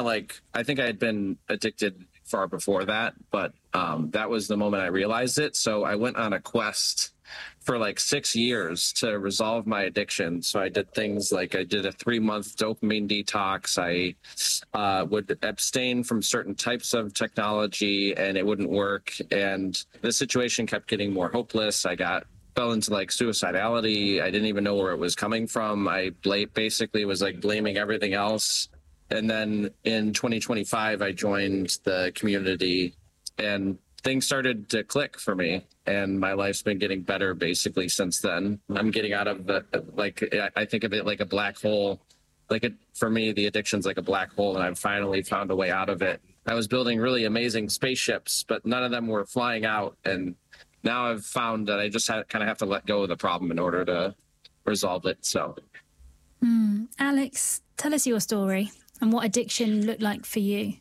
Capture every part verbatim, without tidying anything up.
of like, I think I had been addicted far before that, but um, that was the moment I realized it. So I went on a quest for like six years to resolve my addiction. So I did things like I did a three month dopamine detox. I uh, would abstain from certain types of technology and it wouldn't work. And the situation kept getting more hopeless. I got fell into like suicidality. I didn't even know where it was coming from. I bla- basically was like blaming everything else. And then in twenty twenty-five, I joined the community and things started to click for me. And my life's been getting better basically since then. I'm getting out of the, like, I think of it like a black hole. Like it, for me, the addiction's like a black hole and I've finally found a way out of it. I was building really amazing spaceships, but none of them were flying out. And now I've found that I just kind of have to let go of the problem in order to resolve it. So, mm. Alex, tell us your story and what addiction looked like for you.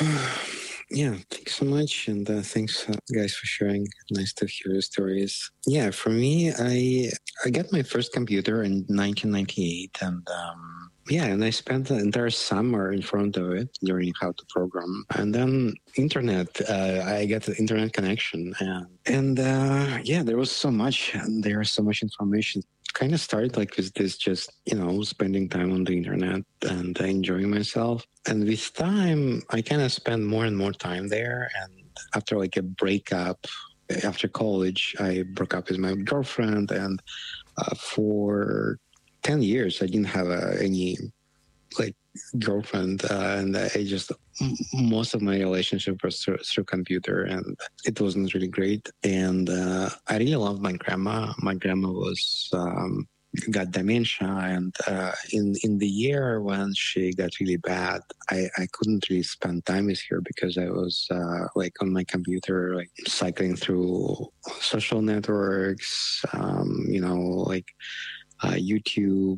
Yeah, thanks so much. And uh, thanks, uh, guys, for sharing. Nice to hear your stories. Yeah, for me, I I got my first computer in nineteen ninety-eight. And um, yeah, and I spent the entire summer in front of it learning how to program. And then internet, uh, I got the internet connection. And, and uh, yeah, there was so much. And there was so much information. Kind of started like with this just, you know, spending time on the internet and enjoying myself. And with time, I kind of spent more and more time there. And after like a breakup, after college, I broke up with my girlfriend. And uh, for ten years, I didn't have uh, any like girlfriend. Uh, and I just, most of my relationship was through, through computer and it wasn't really great. And uh, I really loved my grandma. My grandma was, um, got dementia. And uh, in, in the year when she got really bad, I, I couldn't really spend time with her because I was uh, like on my computer, like cycling through social networks, um, you know, like uh, YouTube,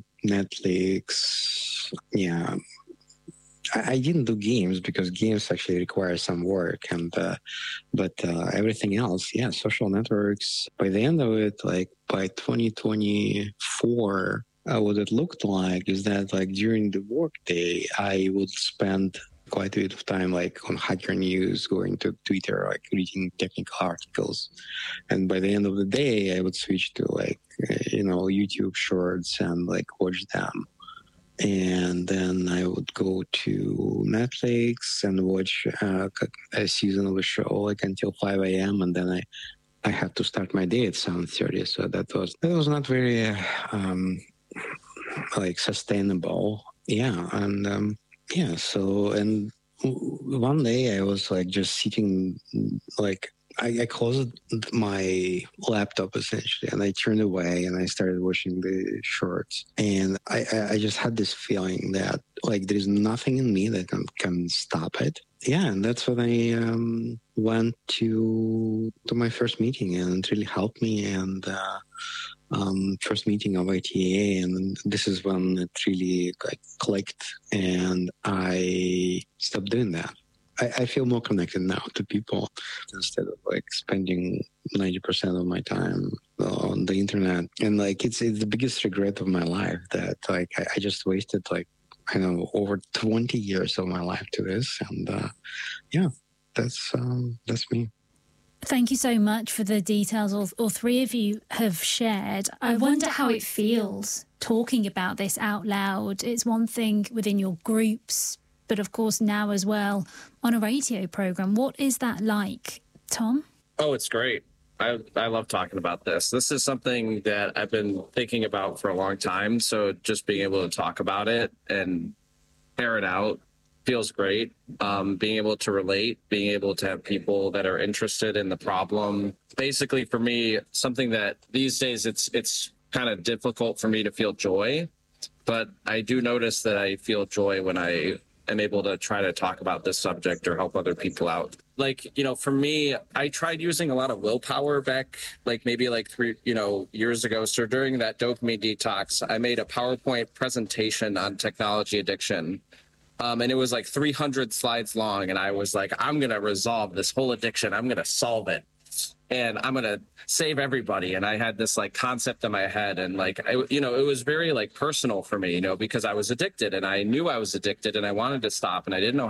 Netflix. Yeah. I didn't do games because games actually require some work, and uh, but uh, everything else, yeah, social networks. By the end of it, like by twenty twenty-four, uh, what it looked like is that like during the workday, I would spend quite a bit of time like on Hacker News, going to Twitter, like reading technical articles, and by the end of the day, I would switch to like you know YouTube Shorts and like watch them. And then I would go to Netflix and watch uh, a season of a show like until five a.m. And then I, I had to start my day at seven thirty. So that was that was not very um, like sustainable. Yeah, and um, yeah. So and one day I was like just sitting like. I, I closed my laptop essentially and I turned away and I started watching the shorts. And I, I, I just had this feeling that like there is nothing in me that can, can stop it. Yeah, and that's when I um, went to to my first meeting and it really helped me. And uh, um, first meeting of I T A, and this is when it really like clicked and I stopped doing that. I, I feel more connected now to people instead of like spending ninety percent of my time on the internet. And like, it's, it's the biggest regret of my life that like, I, I just wasted like, I know, over twenty years of my life to this. And uh, yeah, that's, um, that's me. Thank you so much for the details all, all three of you have shared. I wonder how it feels talking about this out loud. It's one thing within your groups, but of course now as well on a radio program. What is that like, Tom? Oh, it's great. I, I love talking about this. This is something that I've been thinking about for a long time. So just being able to talk about it and air it out feels great. Um, being able to relate, being able to have people that are interested in the problem. Basically, for me, something that these days it's it's kind of difficult for me to feel joy, but I do notice that I feel joy when I am able to try to talk about this subject or help other people out. Like, you know, for me, I tried using a lot of willpower back, like maybe like three, you know, years ago. So during that dopamine detox, I made a PowerPoint presentation on technology addiction. Um, and it was like three hundred slides long. And I was like, I'm going to resolve this whole addiction. I'm going to solve it. And I'm going to save everybody. And I had this like concept in my head. And like, I, you know, it was very like personal for me, you know, because I was addicted and I knew I was addicted and I wanted to stop and I didn't know